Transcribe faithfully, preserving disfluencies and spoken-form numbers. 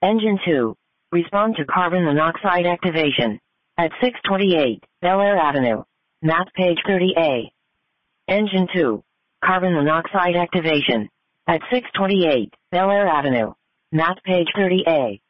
Engine two. Respond to carbon monoxide activation. At six twenty-eight, Bel Air Avenue. Map page thirty A. Engine two. Carbon monoxide activation. At six twenty-eight, Bel Air Avenue. Map page thirty A.